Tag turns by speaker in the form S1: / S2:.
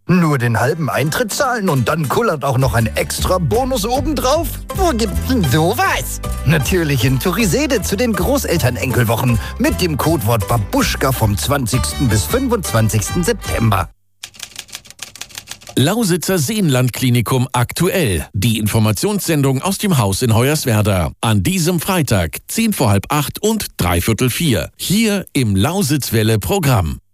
S1: Nur den halben Eintritt zahlen und dann kullert auch noch ein extra Bonus obendrauf?
S2: Wo gibt's denn sowas?
S1: Natürlich in Turisede zu den Großelternenkelwochen mit dem Codewort Babuschka vom 20. bis 25. September.
S3: Lausitzer Seenlandklinikum aktuell. Die Informationssendung aus dem Haus in Hoyerswerda. An diesem Freitag, 7:45 und 3:45. Hier im Lausitzwelle-Programm.